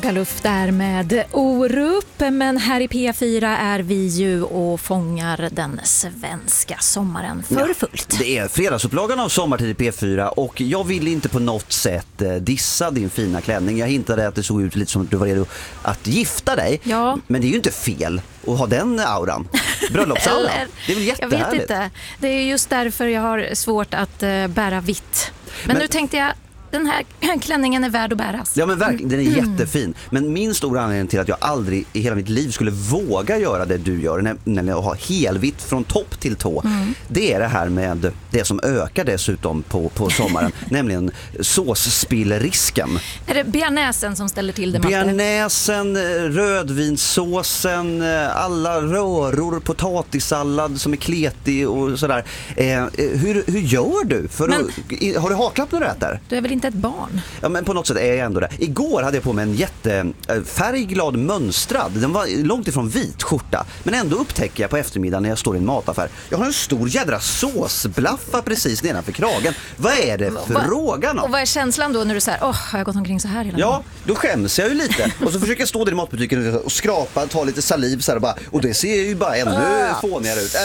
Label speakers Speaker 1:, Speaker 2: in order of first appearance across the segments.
Speaker 1: Luft där med Orup, men här i P4 är vi ju och fångar den svenska sommaren för fullt.
Speaker 2: Det är fredagsupplagan av Sommartid i P4 och jag vill inte på något sätt dissa din fina klänning. Jag hintade att det såg ut lite som att du var redo att gifta dig.
Speaker 1: Ja.
Speaker 2: Men det är ju inte fel att ha den auran. Bröllopsauran. Det är väl jättehärligt.
Speaker 1: Jag vet inte. Det är just därför jag har svårt att bära vitt. Men nu tänkte jag, den här klänningen är värd att bäras.
Speaker 2: Ja men verkligen, den är jättefin. Men min stora anledning till att jag aldrig i hela mitt liv skulle våga göra det du gör, nämligen att ha helvitt från topp till tå, det är det här med det som ökar dessutom på sommaren, nämligen såsspillrisken.
Speaker 1: Är det bearnaisen som ställer till det, Matte?
Speaker 2: Bearnaisen, rödvinssåsen, alla röror, potatissallad som är kletig och sådär. Hur gör du? Har du haklapp när du äter?
Speaker 1: Du är väl inte ett barn?
Speaker 2: Ja, men på något sätt är jag ändå det. Igår hade jag på mig en jättefärgglad mönstrad. Den var långt ifrån vit skjorta. Men ändå upptäcker jag på eftermiddagen när jag står i en mataffär. Jag har en stor jädra såsblaffa precis nedanför kragen. Vad är det frågan om?
Speaker 1: Och vad är känslan då när du säger, har jag gått omkring så här hela dagen?
Speaker 2: Ja, då skäms jag ju lite. Och så försöker jag stå där i matbutiken och skrapa, ta lite saliv så här och bara, och det ser ju bara ännu fånigare ut.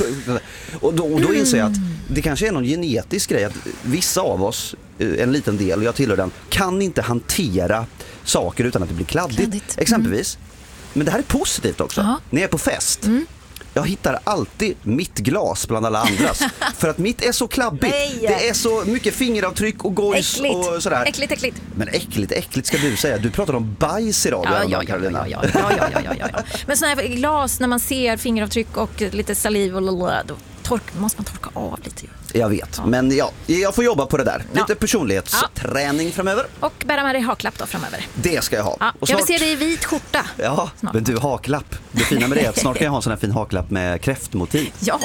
Speaker 2: Och då inser jag att det kanske är någon genetisk grej att vissa av oss, en liten del, och jag tillhör den, kan inte hantera saker utan att det blir kladdigt. Exempelvis. Men det här är positivt också. När jag är på fest, jag hittar alltid mitt glas bland alla andras. För att mitt är så klabbigt. Det är så mycket fingeravtryck och gojs och sådär.
Speaker 1: Äckligt.
Speaker 2: Men äckligt ska du säga. Du pratar om bajs idag, Carolina.
Speaker 1: Ja. Men sådana här glas, när man ser fingeravtryck och lite saliv och då måste man torka av lite.
Speaker 2: Jag vet, men jag får jobba på det där. Lite personlighetsträning framöver.
Speaker 1: Och bära med dig haklapp då framöver.
Speaker 2: Det ska jag ha.
Speaker 1: Ja, och jag vill se dig i vit skjorta.
Speaker 2: Ja, snart. Men du, haklapp. Det fina med det är att snart kan jag ha en sån här fin haklapp med kräftmotiv.
Speaker 1: Ja.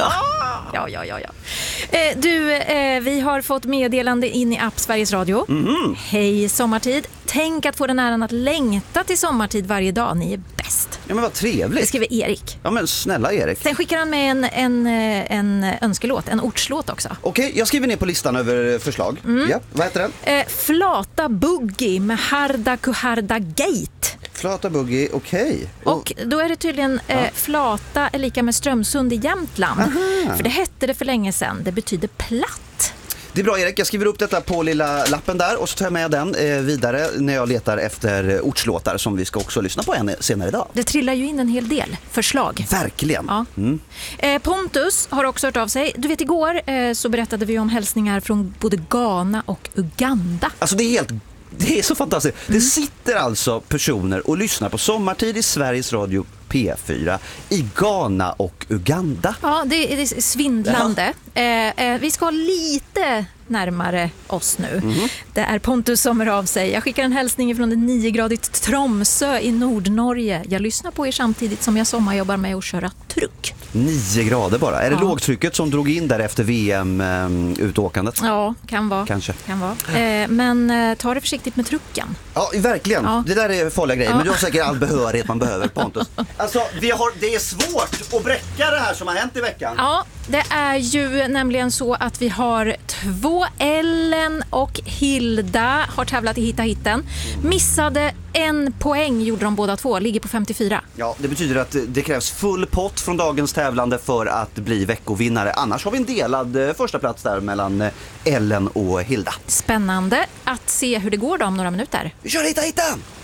Speaker 1: Vi har fått meddelande in i app Sveriges Radio. Hej Sommartid. Tänk att få den äran att längta till sommartid varje dag. Ni är bäst.
Speaker 2: Ja men vad trevligt.
Speaker 1: Det skriver Erik.
Speaker 2: Ja men snälla Erik.
Speaker 1: Sen skickar han med en önskelåt, en ortslåt också.
Speaker 2: Okej, jag skriver ner på listan över förslag. Ja, vad heter den?
Speaker 1: Flata Boogie med Harda Kuharda Gate.
Speaker 2: Flata Boogie, okej.
Speaker 1: Och då är det tydligen Flata är lika med Strömsund i Jämtland.
Speaker 2: Aha.
Speaker 1: För det hette det för länge sedan. Det betyder platt.
Speaker 2: Det är bra Erik, jag skriver upp detta på lilla lappen där och så tar jag med den vidare när jag letar efter ortslåtar som vi ska också lyssna på senare idag.
Speaker 1: Det trillar ju in en hel del förslag.
Speaker 2: Verkligen.
Speaker 1: Ja. Pontus har också hört av sig. Du vet, igår så berättade vi om hälsningar från både Ghana och Uganda.
Speaker 2: Alltså det är så fantastiskt. Det sitter alltså personer och lyssnar på Sommartid i Sveriges Radio P4 i Ghana och Uganda.
Speaker 1: Ja, det är svindlande. Vi ska lite närmare oss nu. Det är Pontus som hör av sig. Jag skickar en hälsning från det 9-gradigt Tromsö i Nordnorge. Jag lyssnar på er samtidigt som jag sommarjobbar med att köra truck. 9
Speaker 2: grader bara. Är det lågtrycket som drog in där efter VM-utåkandet?
Speaker 1: Ja, kan vara.
Speaker 2: Kanske.
Speaker 1: Kan vara. Men ta det försiktigt med trucken.
Speaker 2: Ja, verkligen. Ja. Det där är farliga grejer. Men du har säkert all behörighet man behöver, Pontus. Alltså, det är svårt att bräcka det här som har hänt i veckan.
Speaker 1: Ja, det är ju nämligen så att vi har 2 Ellen och Hilda har tävlat i Hitta Hitten. Missade 1 poäng gjorde de båda två, ligger på 54.
Speaker 2: Ja, det betyder att det krävs full pott från dagens tävlande för att bli veckovinnare. Annars har vi en delad första plats där mellan Ellen och Hilda.
Speaker 1: Spännande att se hur det går då om några minuter.
Speaker 2: Vi kör Hitta Hitten!